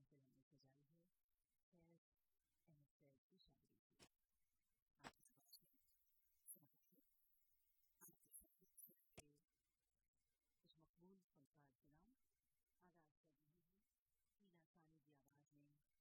महफिल हमने सजाई है फैज अहमद फैज की शायरी की। आपके पास में कुछ मकबूल फनकार के नाम आगाज कर रहे हैं हीना सानी की आवाज़ में